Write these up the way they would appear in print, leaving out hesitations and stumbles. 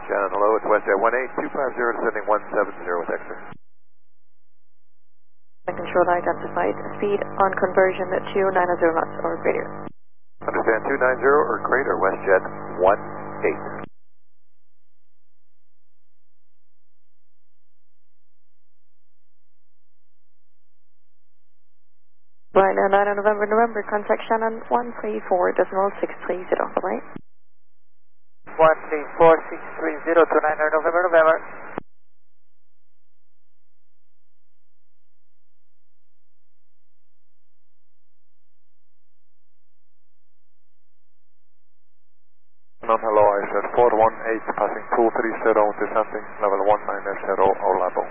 Shannon, hello, it's WestJet 18250 descending 170 with extra. Control identified, speed on conversion at 290 knots or greater. Understand 290 or greater, WestJet 18. Right, now 9 November, contact Shannon 134.630, right? 134.630 to 9 November. Hello, I said 418 passing 230 descending level 190 Olabo.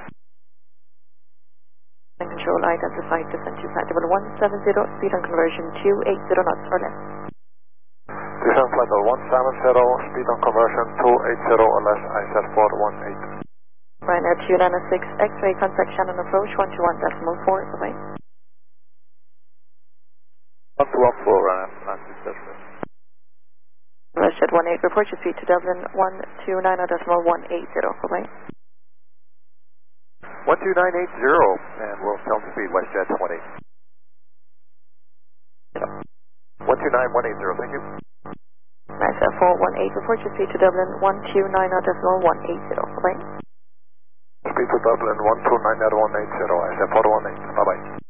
Control identified, descent to flight level 170, speed on conversion 280 knots or less. Descent flight level 170, speed on conversion 280 or less, I said 418. Right now 296, X-ray contact Shannon approach 121.4, bye-bye. 121.4, Nancy Station. WestJet 18, report your speed to Dublin 129.180, bye-bye. 12980, and we'll tell the speed, WestJet 20. 129.180, thank you. Nice, 418, report your speed to Dublin 129.180, bye-bye. Speed to Dublin 129.180, I said 418, bye-bye.